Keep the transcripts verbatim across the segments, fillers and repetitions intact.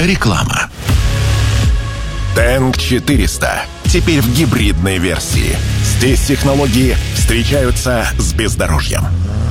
Реклама. Тэнк четыреста. Теперь в гибридной версии. Здесь технологии встречаются с бездорожьем.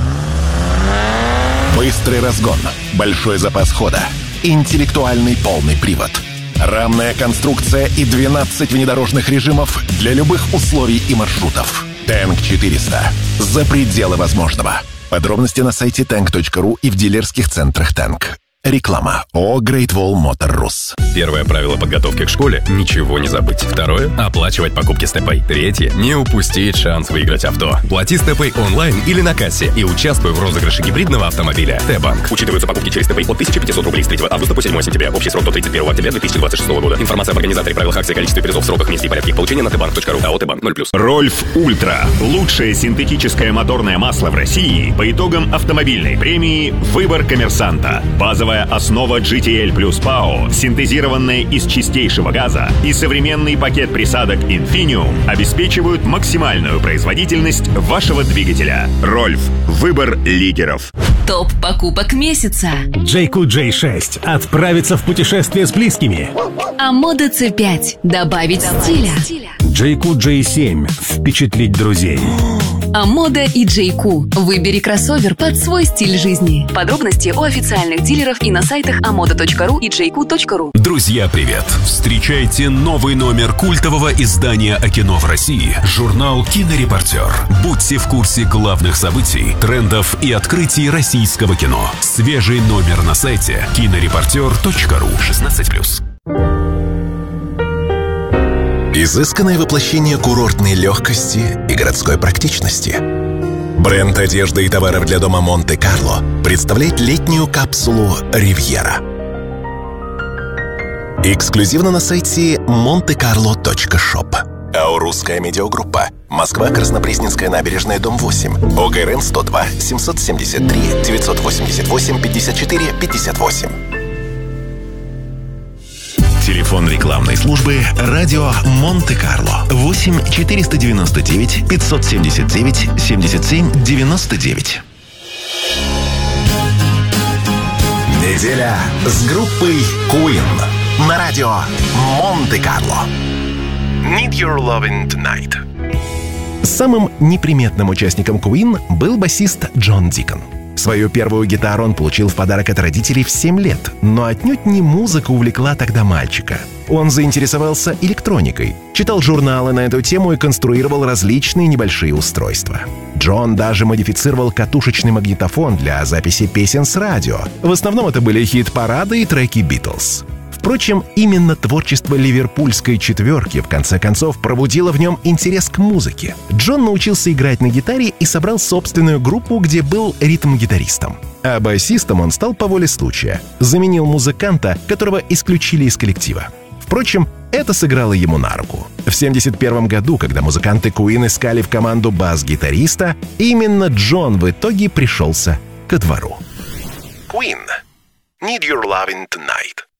Быстрый разгон, большой запас хода, интеллектуальный полный привод, рамная конструкция и двенадцать внедорожных режимов для любых условий и маршрутов. Тэнк четыреста. За пределы возможного. Подробности на сайте тэнк точка ру и в дилерских центрах Тэнк. Реклама. ООО Great Wall Motor Rus. Первое правило подготовки к школе – ничего не забыть. Второе – оплачивать покупки StepPay. Третье – не упустить шанс выиграть авто. Плати StepPay онлайн или на кассе и участвуй в розыгрыше гибридного автомобиля. Т-банк. Учитываются покупки через StepPay от тысяча пятьсот рублей с третьего августа по седьмое сентября. Общий срок до тридцать первого октября две тысячи двадцать шестого года. Информация об организаторе, правилах акции, количестве призов, сроках, месте и порядке их получения на тэ банк точка ру. АО «Т-банк» ноль плюс. Рольф Ультра. Лучшее синтетическое моторное масло в России по итогам автомобильной премии «Выбор коммерсанта». Базовая основа джи ти эл плюс ПАО, синтезированная из чистейшего газа, и современный пакет присадок Infinium обеспечивают максимальную производительность вашего двигателя. Рольф. Выбор лидеров. Топ покупок месяца. джей кью джей шесть. Отправиться в путешествие с близкими. Амода си пять. Добавить стиля. джей кью джей семь. Впечатлить друзей. Амода и джей кью. Выбери кроссовер под свой стиль жизни. Подробности у официальных дилеров и на сайтах амода точка ру и джей кью точка ру. Друзья, привет! Встречайте новый номер культового издания о кино в России. Журнал «Кинорепортер». Будьте в курсе главных событий, трендов и открытий российского кино. Свежий номер на сайте кинорепортер точка ру. шестнадцать плюс. Изысканное воплощение курортной легкости и городской практичности. Бренд одежды и товаров для дома Монте-Карло представляет летнюю капсулу «Ривьера». Эксклюзивно на сайте монте карло точка шоп. АО «Русская медиагруппа». Москва, Краснопресненская набережная, дом восемь. ОГРН сто два семьсот семьдесят три девятьсот восемьдесят восемь пятьдесят четыре пятьдесят восемь. Телефон рекламной службы «Радио Монте-Карло» восемь четыреста девяносто девять пятьсот семьдесят девять семьдесят семь девяносто девять. Неделя с группой Queen на радио Монте-Карло. Need Your Lovin' Tonight. Самым неприметным участником Queen был басист Джон Дикон. Свою первую гитару он получил в подарок от родителей в семь лет, но отнюдь не музыка увлекла тогда мальчика. Он заинтересовался электроникой, читал журналы на эту тему и конструировал различные небольшие устройства. Джон даже модифицировал катушечный магнитофон для записи песен с радио. В основном это были хит-парады и треки Битлз. Впрочем, именно творчество ливерпульской четверки в конце концов пробудило в нем интерес к музыке. Джон научился играть на гитаре и собрал собственную группу, где был ритм-гитаристом. А басистом он стал по воле случая. Заменил музыканта, которого исключили из коллектива. Впрочем, это сыграло ему на руку. В семьдесят первом году, когда музыканты Queen искали в команду бас-гитариста, именно Джон в итоге пришелся ко двору. Queen. Need Your Lovin' Tonight.